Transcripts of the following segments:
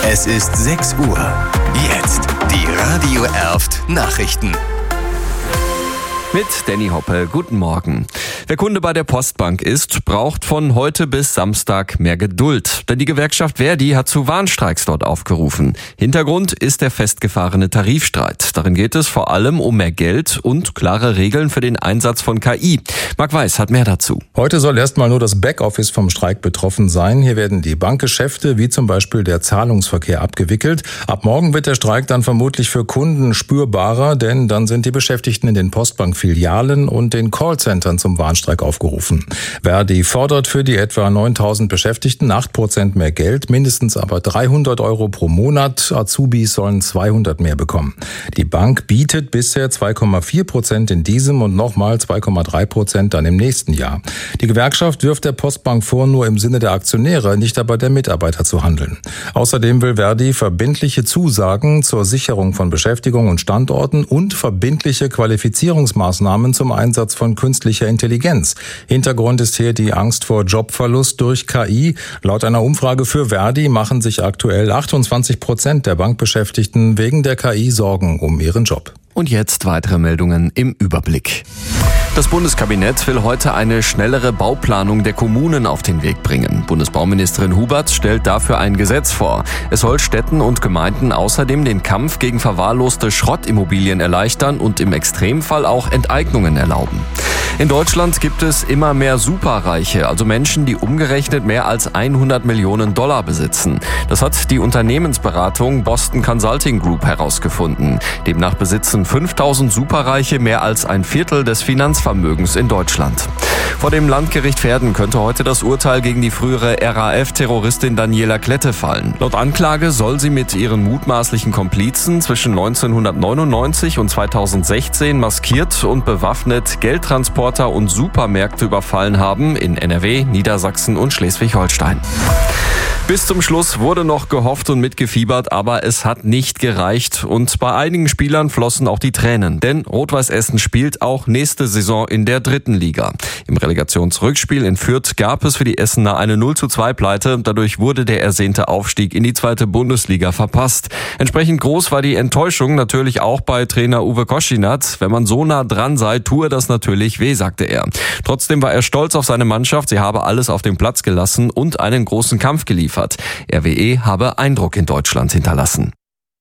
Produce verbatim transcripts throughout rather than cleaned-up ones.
Es ist sechs Uhr. Jetzt die Radio Erft Nachrichten. Mit Danny Hoppe, guten Morgen. Wer Kunde bei der Postbank ist, braucht von heute bis Samstag mehr Geduld. Denn die Gewerkschaft Verdi hat zu Warnstreiks dort aufgerufen. Hintergrund ist der festgefahrene Tarifstreit. Darin geht es vor allem um mehr Geld und klare Regeln für den Einsatz von K I. Marc Weiß hat mehr dazu. Heute soll erstmal nur das Backoffice vom Streik betroffen sein. Hier werden die Bankgeschäfte wie zum Beispiel der Zahlungsverkehr abgewickelt. Ab morgen wird der Streik dann vermutlich für Kunden spürbarer, denn dann sind die Beschäftigten in den Postbankfilialen und den Callcentern zum Warnstreik aufgerufen. Verdi fordert für die etwa neuntausend Beschäftigten acht Prozent mehr Geld, mindestens aber dreihundert Euro pro Monat. Azubis sollen zweihundert mehr bekommen. Die Bank bietet bisher zwei Komma vier Prozent in diesem und nochmal zwei Komma drei Prozent dann im nächsten Jahr. Die Gewerkschaft wirft der Postbank vor, nur im Sinne der Aktionäre, nicht aber der Mitarbeiter zu handeln. Außerdem will Verdi verbindliche Zusagen zur Sicherung von Beschäftigung und Standorten und verbindliche Qualifizierungsmaßnahmen zum Einsatz von künstlicher Intelligenz. Hintergrund ist hier die Angst vor Jobverlust durch K I. Laut einer Umfrage für Verdi machen sich aktuell achtundzwanzig Prozent der Bankbeschäftigten wegen der K I Sorgen um ihren Job. Und jetzt weitere Meldungen im Überblick. Das Bundeskabinett will heute eine schnellere Bauplanung der Kommunen auf den Weg bringen. Bundesbauministerin Huberts stellt dafür ein Gesetz vor. Es soll Städten und Gemeinden außerdem den Kampf gegen verwahrloste Schrottimmobilien erleichtern und im Extremfall auch Enteignungen erlauben. In Deutschland gibt es immer mehr Superreiche, also Menschen, die umgerechnet mehr als hundert Millionen Dollar besitzen. Das hat die Unternehmensberatung Boston Consulting Group herausgefunden. Demnach besitzen fünftausend Superreiche mehr als ein Viertel des Finanzvermögens in Deutschland. Vor dem Landgericht Verden könnte heute das Urteil gegen die frühere R A F-Terroristin Daniela Klette fallen. Laut Anklage soll sie mit ihren mutmaßlichen Komplizen zwischen neunzehnhundertneunundneunzig und zweitausendsechzehn maskiert und bewaffnet Geldtransporter und Supermärkte überfallen haben in N R W, Niedersachsen und Schleswig-Holstein. Bis zum Schluss wurde noch gehofft und mitgefiebert, aber es hat nicht gereicht. Und bei einigen Spielern flossen auch die Tränen. Denn Rot-Weiß Essen spielt auch nächste Saison in der dritten Liga. Im Relegationsrückspiel in Fürth gab es für die Essener eine null zu zwei Pleite. Dadurch wurde der ersehnte Aufstieg in die zweite Bundesliga verpasst. Entsprechend groß war die Enttäuschung natürlich auch bei Trainer Uwe Koschinat. Wenn man so nah dran sei, tue das natürlich weh, sagte er. Trotzdem war er stolz auf seine Mannschaft. Sie habe alles auf den Platz gelassen und einen großen Kampf geliefert. R W E habe Eindruck in Deutschland hinterlassen.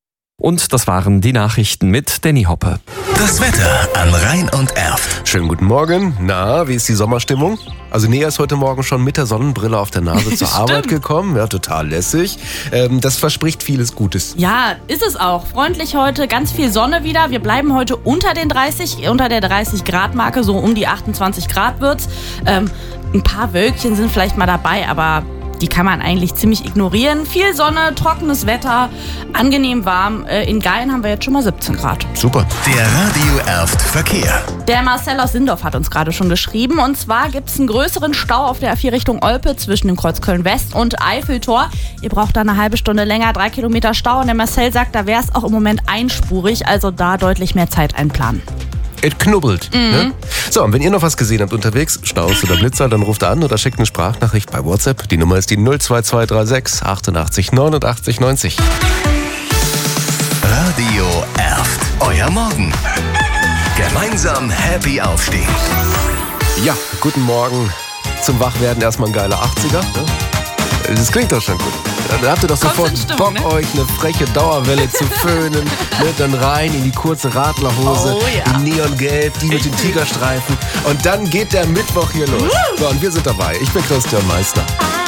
Und das waren die Nachrichten mit Danny Hoppe. Das Wetter an Rhein und Erft. Schönen guten Morgen. Na, wie ist die Sommerstimmung? Also Nea ist heute Morgen schon mit der Sonnenbrille auf der Nase zur Arbeit gekommen. Ja, total lässig. Ähm, das verspricht vieles Gutes. Ja, ist es auch. Freundlich heute, ganz viel Sonne wieder. Wir bleiben heute unter den dreißig, unter der dreißig Grad Marke, so um die achtundzwanzig Grad wird's. Ähm, ein paar Wölkchen sind vielleicht mal dabei, aber die kann man eigentlich ziemlich ignorieren. Viel Sonne, trockenes Wetter, angenehm warm. In Gaien haben wir jetzt schon mal siebzehn Grad. Super. Der Radio Erft Verkehr. Der Marcel aus Sindorf hat uns gerade schon geschrieben. Und zwar gibt es einen größeren Stau auf der A vier Richtung Olpe zwischen dem Kreuz Köln-West und Eiffeltor. Ihr braucht da eine halbe Stunde länger, drei Kilometer Stau. Und der Marcel sagt, da wäre es auch im Moment einspurig. Also da deutlich mehr Zeit einplanen. Es knubbelt. Mhm. Ne? So, und wenn ihr noch was gesehen habt unterwegs, Staus oder Blitzer, dann ruft an oder schickt eine Sprachnachricht bei WhatsApp. Die Nummer ist die null zwei zwei drei sechs achtundachtzig neunundachtzig neunzig. Radio Erft. Euer Morgen. Gemeinsam happy aufstehen. Ja, guten Morgen. Zum Wachwerden erstmal ein geiler achtziger. Ne? Das klingt doch schon gut. Dann habt ihr doch sofort Bock, ne? euch eine freche Dauerwelle zu föhnen. Ne? Dann rein in die kurze Radlerhose, oh, ja. in Neongelb, die mit den Tigerstreifen. Und dann geht der Mittwoch hier los. So, und wir sind dabei. Ich bin Christian Meister.